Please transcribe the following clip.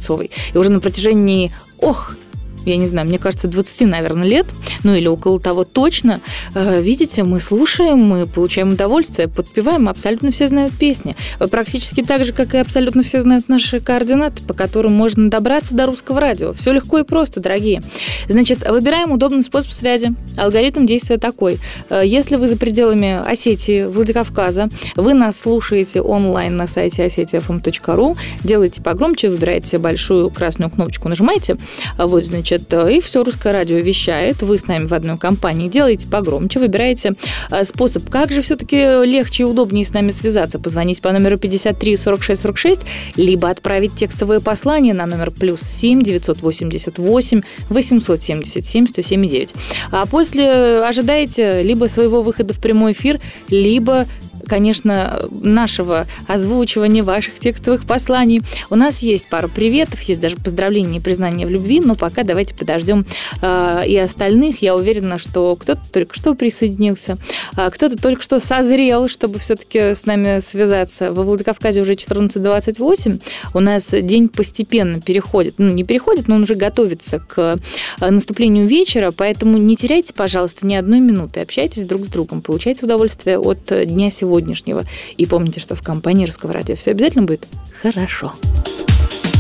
Скворцовой. И уже на протяжении, я не знаю, мне кажется, 20, наверное, лет, или около того точно. Видите, мы слушаем, мы получаем удовольствие, подпеваем, абсолютно все знают песни. Практически так же, как и абсолютно все знают наши координаты, по которым можно добраться до русского радио. Все легко и просто, дорогие. Значит, выбираем удобный способ связи. Алгоритм действия такой. Если вы за пределами Осетии, Владикавказа, вы нас слушаете онлайн на сайте osetiafm.ru, делаете погромче, выбираете большую красную кнопочку, нажимаете, и все, русское радио вещает, вы с нами в одной компании, делаете погромче, выбираете способ, как же все-таки легче и удобнее с нами связаться, позвонить по номеру 53 46 46, либо отправить текстовое послание на номер +7 988 877 107 9. А после ожидаете либо своего выхода в прямой эфир, либо, конечно, нашего озвучивания ваших текстовых посланий. У нас есть пара приветов, есть даже поздравления и признания в любви, но пока давайте подождем и остальных. Я уверена, что кто-то только что присоединился, кто-то только что созрел, чтобы все-таки с нами связаться. Во Владикавказе уже 14:28. У нас день постепенно переходит, не переходит, но он уже готовится к наступлению вечера, поэтому не теряйте, пожалуйста, ни одной минуты. Общайтесь друг с другом, получайте удовольствие от дня сегодняшнего. И помните, что в компании Русского радио все обязательно будет хорошо.